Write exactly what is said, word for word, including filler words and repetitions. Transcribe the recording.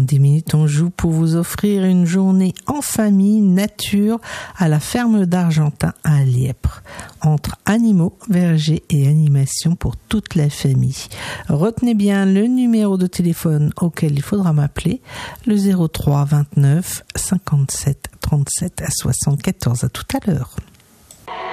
Des Minutes on Joue pour vous offrir une journée en famille, nature, à la ferme d'Argentin à Lièpre. Entre animaux, vergers et animation pour toute la famille. Retenez bien le numéro de téléphone auquel il faudra m'appeler, le zéro trois vingt-neuf cinquante-sept trente-sept soixante-quatorze. À tout à l'heure.